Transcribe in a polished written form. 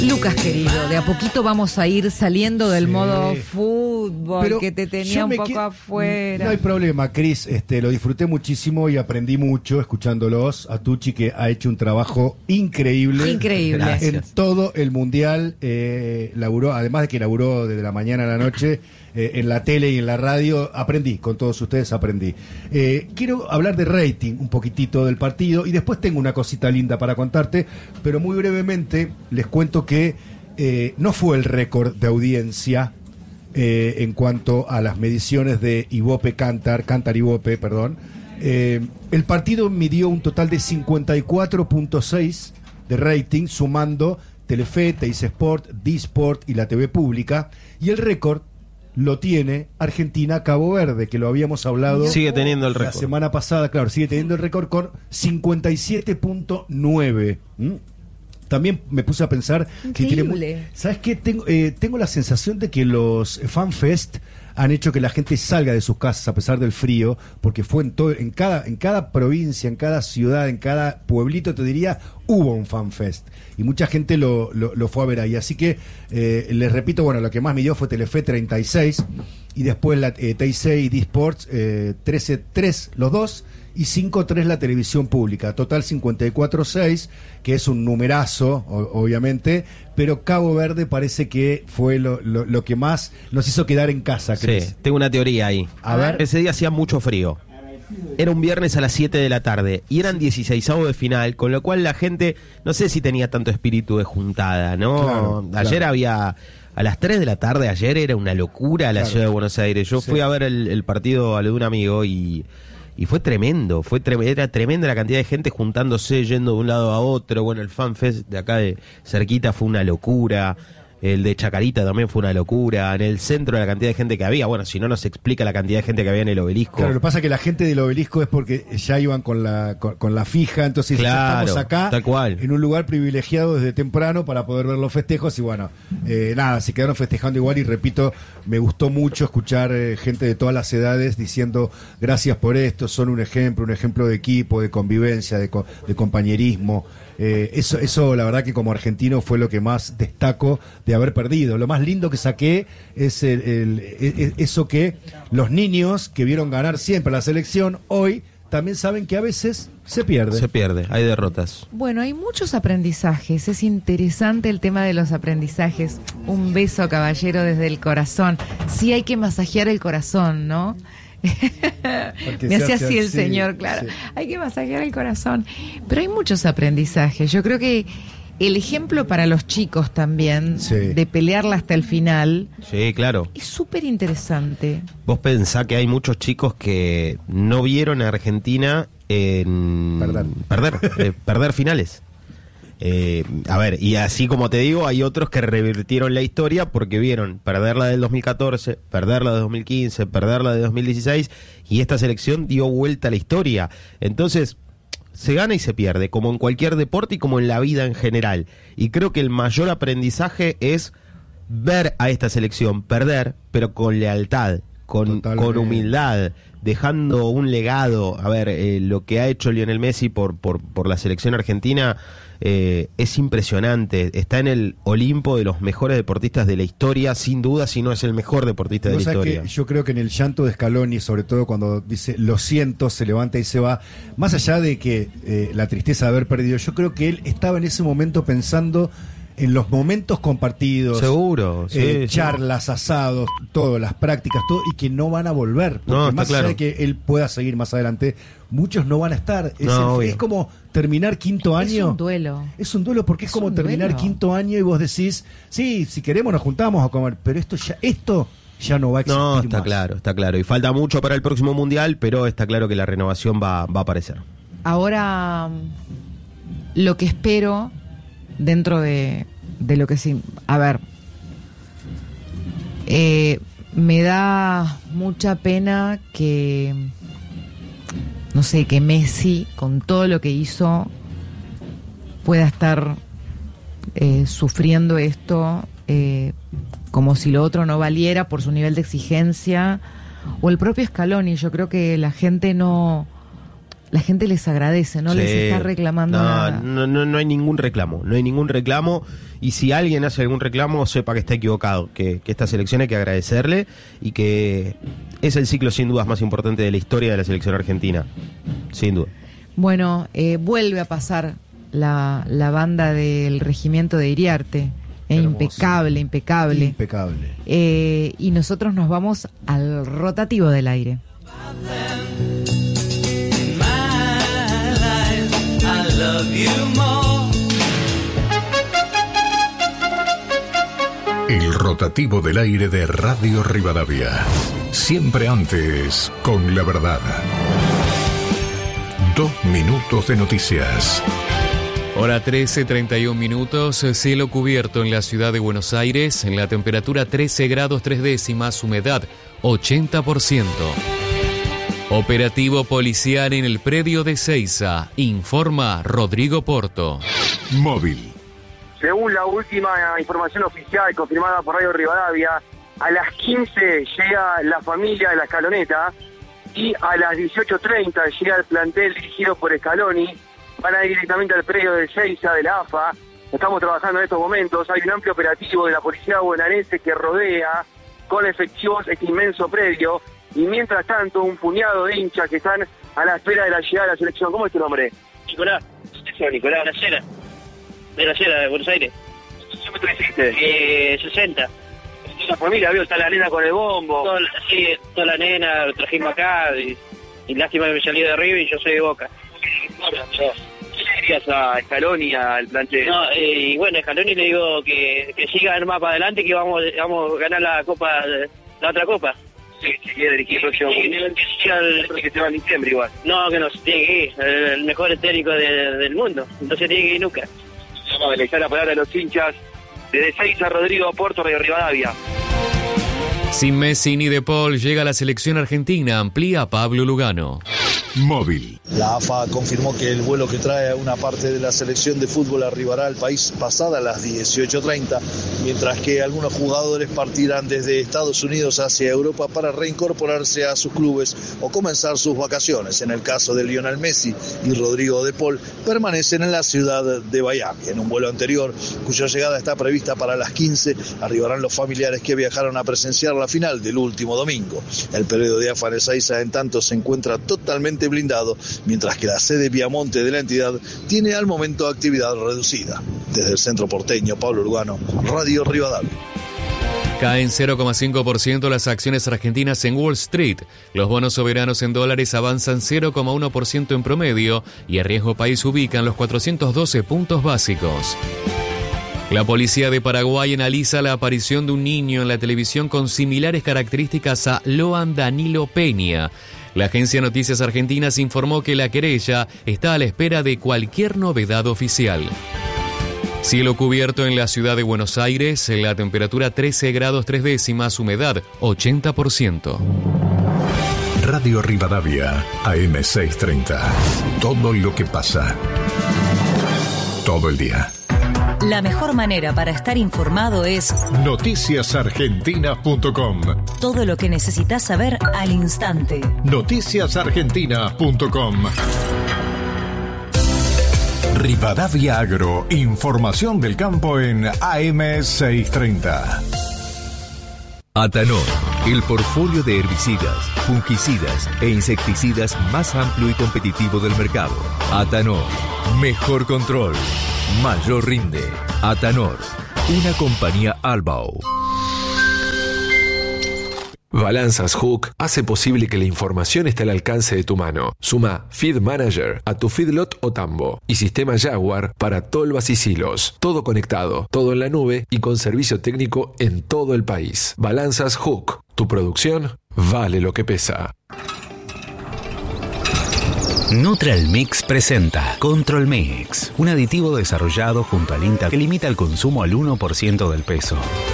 Lucas, querido, de a poquito vamos a ir saliendo del modo fútbol, pero que te tenía un poco afuera. No hay problema, Cris, lo disfruté muchísimo y aprendí mucho escuchándolos. A Tucci, que ha hecho un trabajo increíble. En todo el mundial, laburó, además de que laburó desde la mañana a la noche, en la tele y en la radio, aprendí, con todos ustedes aprendí. Quiero hablar de rating un poquitito del partido y después tengo una cosita linda para contarte, pero muy brevemente les cuento que no fue el récord de audiencia en cuanto a las mediciones de Ibope Cantar Ibope, perdón. El partido midió un total de 54.6 de rating, sumando Telefe, Teis Sport, D-Sport y la TV pública, y el récord lo tiene Argentina-Cabo Verde, que lo habíamos hablado. Sigue teniendo el récord. La semana pasada, claro, sigue teniendo el récord con 57.9. También me puse a pensar que tiene... ¿Sabes qué? Tengo la sensación de que los FanFest han hecho que la gente salga de sus casas a pesar del frío, porque fue en cada provincia, en cada ciudad, en cada pueblito, te diría, hubo un FanFest. Y mucha gente lo fue a ver ahí. Así que, les repito, bueno, lo que más midió fue Telefe 36, y después la TIC y D-Sports 13-3 los dos, y 5-3 la televisión pública. Total 54-6, que es un numerazo, obviamente, pero Cabo Verde parece que fue lo que más nos hizo quedar en casa. ¿Crees? Sí, tengo una teoría ahí. A ver. Ese día hacía mucho frío. Era un viernes a las 7 de la tarde y eran 16avos de final, con lo cual la gente, no sé si tenía tanto espíritu de juntada, ¿no? Ayer había... A las 3 de la tarde ayer era una locura la ciudad de Buenos Aires. Yo fui a ver el partido a lo de un amigo y fue tremendo, era tremenda la cantidad de gente juntándose, yendo de un lado a otro. Bueno, el FanFest de acá de cerquita fue una locura, el de Chacarita también fue una locura, en el centro la cantidad de gente que había, bueno, si no nos explica la cantidad de gente que había en el Obelisco. Claro, lo que pasa es que la gente del Obelisco es porque ya iban con la fija, entonces ya estamos acá, tal cual, en un lugar privilegiado desde temprano para poder ver los festejos y bueno, nada, se quedaron festejando igual y repito, me gustó mucho escuchar gente de todas las edades diciendo gracias por esto, son un ejemplo de equipo, de convivencia, de compañerismo. Eso la verdad que como argentino fue lo que más destaco de haber perdido. Lo más lindo que saqué es eso, que los niños que vieron ganar siempre la selección hoy también saben que a veces se pierde, hay derrotas. Bueno, hay muchos aprendizajes, es interesante el tema de los aprendizajes. Un beso, caballero, desde el corazón. Sí, hay que masajear el corazón, ¿no? Me hacía así el señor, claro. Sí. Hay que masajear el corazón. Pero hay muchos aprendizajes. Yo creo que el ejemplo para los chicos también, de pelearla hasta el final, claro, es súper interesante. Vos pensás que hay muchos chicos que no vieron a Argentina perder finales. A ver, y así como te digo, hay otros que revirtieron la historia porque vieron perderla del 2014, perderla de 2015, perderla de 2016, y esta selección dio vuelta a la historia. Entonces, se gana y se pierde, como en cualquier deporte y como en la vida en general. Y creo que el mayor aprendizaje es ver a esta selección perder, pero con lealtad, con humildad, dejando un legado. A ver, lo que ha hecho Lionel Messi por la selección argentina es impresionante. Está en el Olimpo de los mejores deportistas de la historia, sin duda, si no es el mejor deportista de la historia. Yo creo que en el llanto de Scaloni, sobre todo cuando dice lo siento, se levanta y se va, más allá de que la tristeza de haber perdido, yo creo que él estaba en ese momento pensando en los momentos compartidos, seguro, charlas, asados, todo, las prácticas, todo, y que no van a volver, porque más allá de que él pueda seguir más adelante, muchos no van a estar. Es como terminar quinto año. Es un duelo. Es un duelo porque es como terminar quinto año y vos decís, sí, si queremos nos juntamos a comer, pero esto ya no va a existir. No, está claro. Y falta mucho para el próximo mundial, pero está claro que la renovación va a aparecer. Ahora, lo que espero dentro de lo que sí, a ver, me da mucha pena que, no sé, que Messi, con todo lo que hizo, pueda estar sufriendo esto como si lo otro no valiera por su nivel de exigencia, o el propio Scaloni. Yo creo que la gente no la gente les agradece, no les está reclamando nada. No hay ningún reclamo, y si alguien hace algún reclamo, sepa que está equivocado, que esta selección hay que agradecerle, y que es el ciclo sin dudas más importante de la historia de la selección argentina, sin duda. Bueno, vuelve a pasar la banda del regimiento de Iriarte, impecable. Y nosotros nos vamos al rotativo del aire. El rotativo del aire de Radio Rivadavia. Siempre antes, con la verdad. 2 minutos de noticias. Hora 13:31 minutos, cielo cubierto en la ciudad de Buenos Aires, en la temperatura 13 grados 3 décimas, humedad 80%. Operativo policial en el predio de Seiza, informa Rodrigo Porto. Móvil. Según la última información oficial confirmada por Radio Rivadavia, a las 15 llega la familia de la Escaloneta y a las 18:30 llega el plantel dirigido por Scaloni. Van a ir directamente al predio de Seiza de la AFA. Estamos trabajando en estos momentos. Hay un amplio operativo de la policía bonaerense que rodea con efectivos este inmenso predio. Y mientras tanto, un puñado de hinchas que están a la espera de la llegada de la selección. ¿Cómo es tu nombre? Nicolás. Nicolás Gracera. De Gracera, de Buenos Aires. ¿Qué kilómetro hiciste? 60. La familia, veo, está la nena con el bombo. Toda la nena, lo trajimos acá. Y lástima que me salí de River y yo soy de Boca. ¿Qué le dirías a Scaloni, al plantel? No, y bueno, a Scaloni le digo que siga el mapa adelante, que vamos a ganar la otra copa. Sí, si quiere dirigir el próximo mundial, que se va en diciembre igual. No, que no se tiene que ir, el mejor técnico del mundo, no se tiene que ir nunca. Vamos a dejar la palabra a los hinchas desde Seiza, Rodrigo Porto, Radio Rivadavia. Sin Messi ni De Paul, llega la selección argentina, amplía Pablo Lugano. Móvil. La AFA confirmó que el vuelo que trae una parte de la selección de fútbol arribará al país pasada las 18:30, mientras que algunos jugadores partirán desde Estados Unidos hacia Europa para reincorporarse a sus clubes o comenzar sus vacaciones. En el caso de Lionel Messi y Rodrigo De Paul, permanecen en la ciudad de Miami. En un vuelo anterior, cuya llegada está prevista para las 15, arribarán los familiares que viajaron a presenciar la final del último domingo. El periodo de AFA en Ezeiza, en tanto, se encuentra totalmente blindado, mientras que la sede Viamonte de la entidad tiene al momento actividad reducida. Desde el centro porteño, Pablo Lugano, Radio Rivadavia. Caen 0,5% las acciones argentinas en Wall Street. Los bonos soberanos en dólares avanzan 0,1% en promedio y a riesgo país ubican los 412 puntos básicos. La policía de Paraguay analiza la aparición de un niño en la televisión con similares características a Loan Danilo Peña. La agencia Noticias Argentinas informó que la querella está a la espera de cualquier novedad oficial. Cielo cubierto en la ciudad de Buenos Aires, la temperatura 13 grados 3 décimas, humedad 80%. Radio Rivadavia, AM 630. Todo lo que pasa. Todo el día. La mejor manera para estar informado es noticiasargentinas.com. Todo lo que necesitas saber al instante. Noticiasargentinas.com. Rivadavia Agro, información del campo en AM 630. Atanor, el portfolio de herbicidas, fungicidas e insecticidas más amplio y competitivo del mercado. Atanor, mejor control, mayor rinde. Atanor, una compañía Albao. Balanzas Hook hace posible que la información esté al alcance de tu mano. Suma Feed Manager a tu feedlot o tambo y sistema Jaguar para tolvas y silos. Todo conectado, todo en la nube y con servicio técnico en todo el país. Balanzas Hook. Tu producción vale lo que pesa. Neutral Mix presenta Control Mix, un aditivo desarrollado junto al INTA que limita el consumo al 1% del peso.